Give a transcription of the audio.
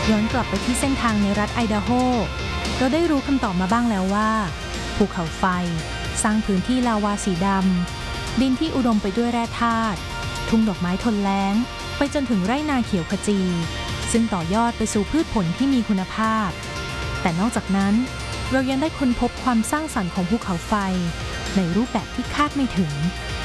ย้อนกลับไปที่เส้นทางในรัฐไอดาโฮเราได้รู้คำตอบมาบ้างแล้วว่าภูเขาไฟสร้างพื้นที่ลาวาสีดำดินที่อุดมไปด้วยแร่ธาตุทุ่งดอกไม้ทนแล้งไปจนถึงไร่นาเขียวขจีซึ่งต่อยอดไปสู่พืชผลที่มีคุณภาพแต่นอกจากนั้นเรายังได้ค้นพบความสร้างสรรค์ของภูเขาไฟในรูปแบบที่คาดไม่ถึง